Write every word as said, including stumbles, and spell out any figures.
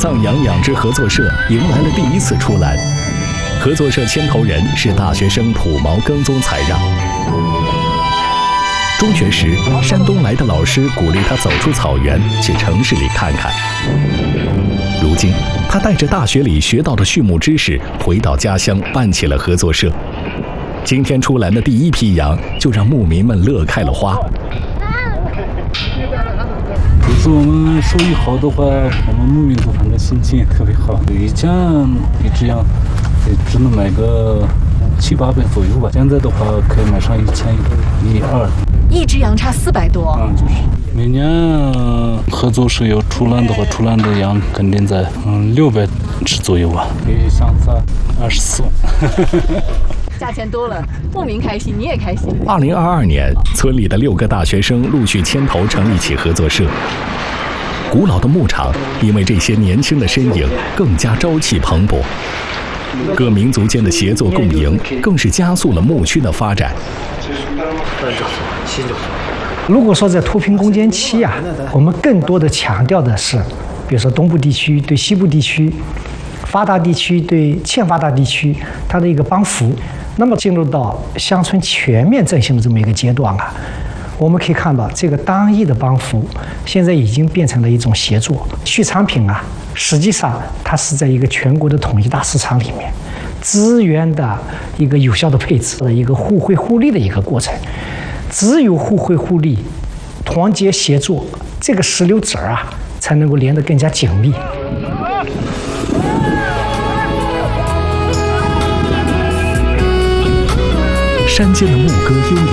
藏羊养殖合作社迎来了第一次出栏。合作社牵头人是大学生土毛耕宗才让。中学时，山东来的老师鼓励他走出草原，去城市里看看。如今，他带着大学里学到的畜牧知识，回到家乡办起了合作社。今天出栏的第一批羊，就让牧民们乐开了花。 这次我们收益好的话，我们牧民都反正心情也特别好。以前一只羊也只能买个七八百左右吧，现在的话可以买上一千一二。 一只羊差四百多。 嗯，就是每年合作社要出栏的话，出栏的羊肯定在嗯六百只左右吧，给相差二十四万。 价钱多了，牧民开心，你也开心。 二零二二年，村里的六个大学生陆续牵头成立起合作社。古老的牧场因为这些年轻的身影更加朝气蓬勃，各民族间的协作共赢，更是加速了牧区的发展。 如果说在脱贫攻坚期啊，我们更多的强调的是，比如说东部地区对西部地区，发达地区对欠发达地区，它的一个帮扶。那么进入到乡村全面振兴的这么一个阶段啊，我们可以看到这个单一的帮扶，现在已经变成了一种协作。畜产品啊，实际上它是在一个全国的统一大市场里面，资源的一个有效的配置的一个互惠互利的一个过程。只有互惠互利、团结协作，这个石榴籽儿啊，才能够连得更加紧密。 山间的牧歌悠扬。